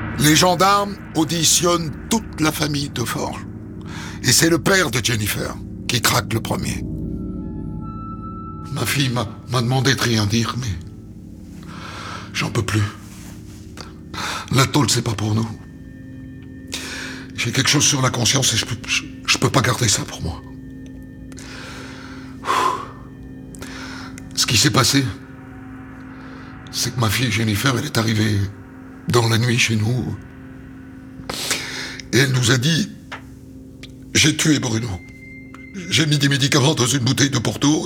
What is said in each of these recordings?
Les gendarmes auditionnent toute la famille de Forge. Et c'est le père de Jennifer qui craque le premier. Ma fille m'a demandé de rien dire, mais j'en peux plus. La tôle, c'est pas pour nous. J'ai quelque chose sur la conscience et je peux pas garder ça pour moi. Ce qui s'est passé, c'est que ma fille Jennifer, elle est arrivée dans la nuit chez nous. Et elle nous a dit: j'ai tué Bruno. J'ai mis des médicaments dans une bouteille de Porto.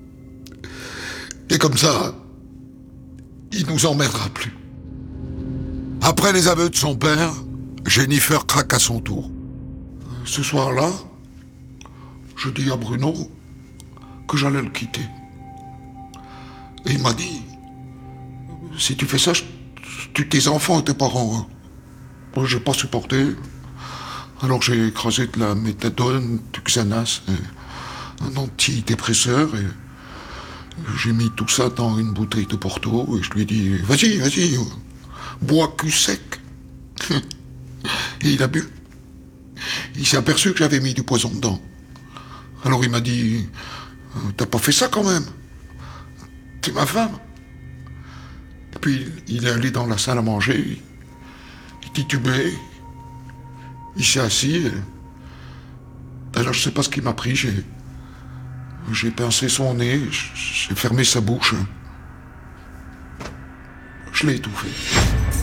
Et comme ça, il nous emmerdera plus. Après les aveux de son père, Jennifer craque à son tour. Ce soir-là, je dis à Bruno que j'allais le quitter. Et il m'a dit: si tu fais ça, je tue tes enfants et tes parents. Moi, j'ai pas supporté. Alors j'ai écrasé de la méthadone, du Xanax, un antidépresseur, et j'ai mis tout ça dans une bouteille de Porto, et je lui ai dit: vas-y, bois cul sec. Et il a bu. Il s'est aperçu que j'avais mis du poison dedans. Alors il m'a dit: t'as pas fait ça quand même. T'es ma femme. Et puis il est allé dans la salle à manger, il titubait, il s'est assis. Alors je sais pas ce qui m'a pris, j'ai pincé son nez, j'ai fermé sa bouche. Je l'ai étouffé.